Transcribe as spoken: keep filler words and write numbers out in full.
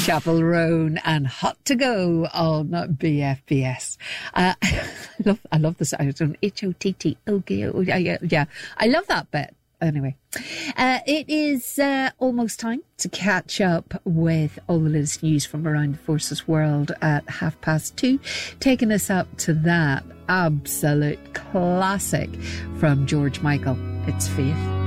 Chapel Roan and Hot to Go on B F B S. Uh, I love, I love this. I don't H O T T. Okay, yeah, yeah. I love that bit. Anyway, uh, it is uh, almost time to catch up with all the latest news from around the Forces world at half past two, taking us up to that absolute classic from George Michael. It's Faith.